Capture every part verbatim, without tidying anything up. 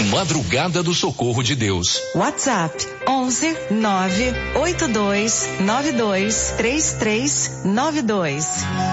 Madrugada do Socorro de Deus. WhatsApp onze nove oito dois nove dois três três nove dois.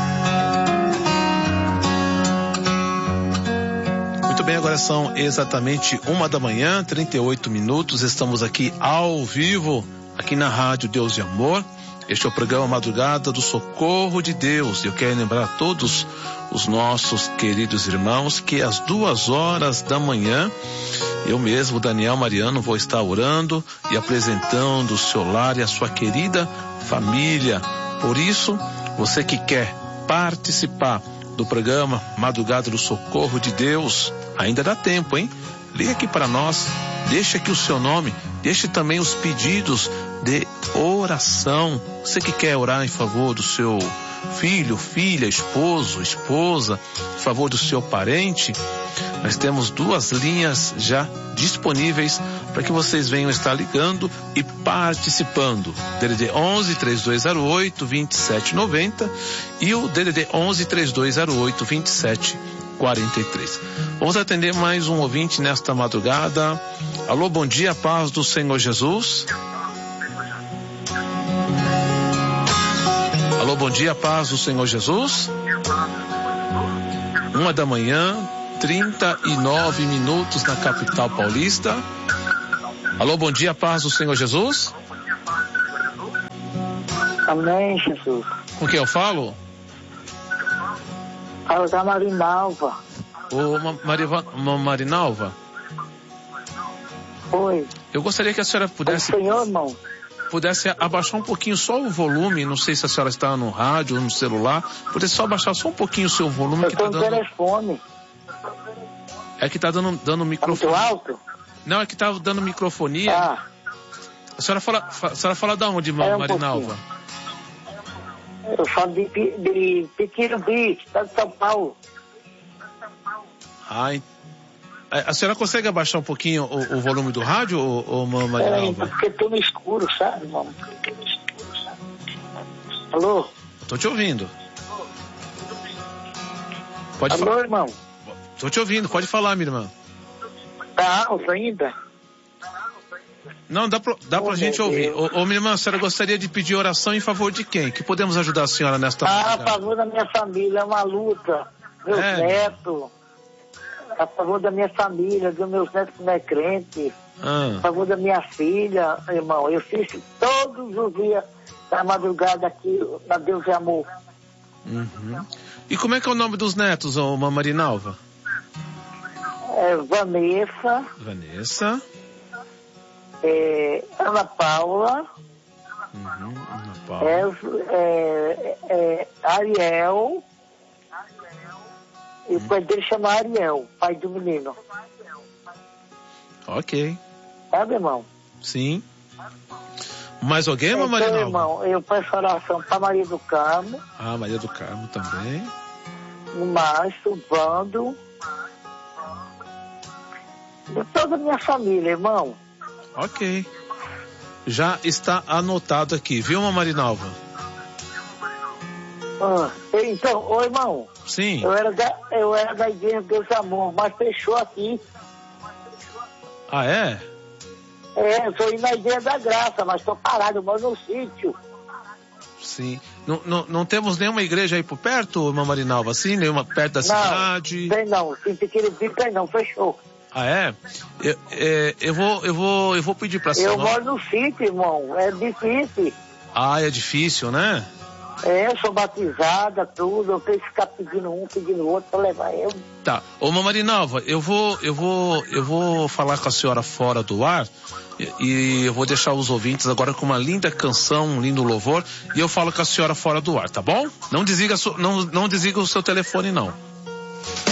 Muito bem, agora são exatamente uma da manhã, trinta e oito minutos. Estamos aqui ao vivo, aqui na Rádio Deus e Amor. Este é o programa Madrugada do Socorro de Deus. Eu quero lembrar a todos os nossos queridos irmãos que às duas horas da manhã, eu mesmo, Daniel Mariano, vou estar orando e apresentando o seu lar e a sua querida família. Por isso, você que quer participar do programa Madrugada do Socorro de Deus, ainda dá tempo, hein? Liga aqui para nós, deixa aqui o seu nome, deixe também os pedidos de oração. Você que quer orar em favor do seu filho, filha, esposo, esposa, em favor do seu parente, nós temos duas linhas já disponíveis para que vocês venham estar ligando e participando. D D D onze, três dois zero oito, vinte e sete noventa e o D D D onze, três dois zero oito, vinte e sete quarenta e três. Vamos atender mais um ouvinte nesta madrugada. Alô, bom dia, paz do Senhor Jesus. Alô, bom dia, paz do Senhor Jesus. Uma da manhã, trinta e nove minutos na capital paulista. Alô, bom dia, paz do Senhor Jesus. Amém, Jesus. Com quem eu falo? Fala da Marinalva. Ô, Mariva, Marinalva. Oi. Eu gostaria que a senhora pudesse... O senhor, irmão? Pudesse abaixar um pouquinho só o volume, não sei se a senhora está no rádio ou no celular, pudesse só abaixar só um pouquinho o seu volume. Eu que tô tá no dando... telefone. É que tá dando, dando microfone. Tá muito alto? Não, é que tá dando microfonia. Ah. A senhora fala, a senhora fala da onde, é um Marinalva? Pouquinho. Eu falo de, de Pequeno Bicho, tá de São Paulo. Ai, a senhora consegue abaixar um pouquinho o, o volume do rádio, ô, ô Marinalva? É, porque tô no escuro, sabe, irmão? Alô? Tô te ouvindo. Pode Alô, falar. irmão? Tô te ouvindo, pode falar, minha irmã. Tá alto ainda? Não, dá pra, dá oh, pra gente ouvir. Ô, ô, minha irmã, a senhora gostaria de pedir oração em favor de quem? Que podemos ajudar a senhora nesta... Ah, a favor da minha família, é uma luta. Meus é. netos. A favor da minha família, dos meus netos que não é crente. Ah. A favor da minha filha, irmão. Eu fiz todos os dias da madrugada aqui, na Deus e Amor. Uhum. E como é que é o nome dos netos, ô Marinalva? É Vanessa. Vanessa. É, Ana Paula. Uhum, Ana Paula. É, é, é, Ariel. E o pai dele chama Ariel, pai do menino. Ok. Sabe, irmão? Sim. Mais alguém, então, Marinalva? Irmão, eu peço oração para Maria do Carmo. Ah, Maria do Carmo também. O Márcio, o Bando. E toda a minha família, irmão. Ok. Já está anotado aqui, viu, Marinalva? Ah, então, ô irmão. Sim. Eu era da, eu era da igreja Deus e Amor, mas fechou aqui. Ah, é? É, eu sou indo na igreja da Graça, mas estou parado, eu moro no sítio. Sim. Não, não, não temos nenhuma igreja aí por perto, irmã Marinalva, assim? Nenhuma perto da não, cidade? Tem não, tem pequeno bico, tem não, fechou. Ah, é? Eu, é, eu, vou, eu, vou, eu vou pedir pra senhora. Eu moro no sítio, irmão, é difícil. Ah, é difícil, né? É, eu sou batizada, tudo, eu tenho que ficar pedindo um, pedindo outro pra levar eu. Tá. Ô, Marinalva, eu vou, eu vou, eu vou falar com a senhora fora do ar e, e eu vou deixar os ouvintes agora com uma linda canção, um lindo louvor, e eu falo com a senhora fora do ar, tá bom? Não desliga, não, não desliga o seu telefone, não.